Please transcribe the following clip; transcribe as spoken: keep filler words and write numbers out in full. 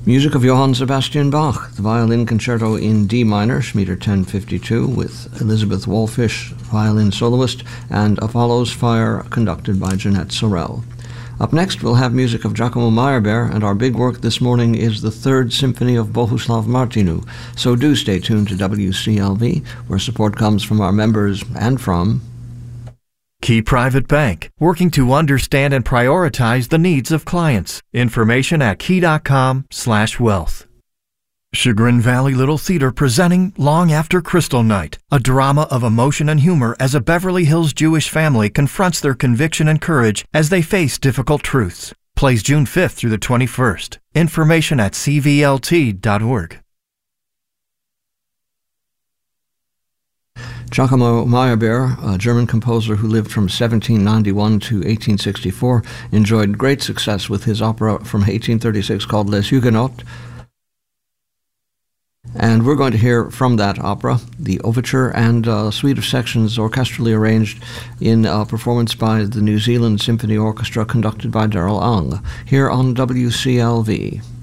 Music of Johann Sebastian Bach, the Violin Concerto in D minor, Schmieder ten fifty-two, with Elizabeth Wolfish, violin soloist, and Apollo's Fire, conducted by Jeanette Sorel. Up next, we'll have music of Giacomo Meyerbeer, and our big work this morning is the Third Symphony of Bohuslav Martinu. So do stay tuned to W C L V, where support comes from our members and from Key Private Bank, working to understand and prioritize the needs of clients. Information at key.com slash wealth. Chagrin Valley Little Theater presenting Long After Crystal Night, a drama of emotion and humor as a Beverly Hills Jewish family confronts their conviction and courage as they face difficult truths. Plays June fifth through the twenty-first. Information at c v l t dot org. Giacomo Meyerbeer, a German composer who lived from seventeen ninety-one to eighteen sixty-four, enjoyed great success with his opera from eighteen thirty-six called Les Huguenots. And we're going to hear from that opera, the overture and a suite of sections orchestrally arranged in a performance by the New Zealand Symphony Orchestra conducted by Darrell Ong, here on W C L V.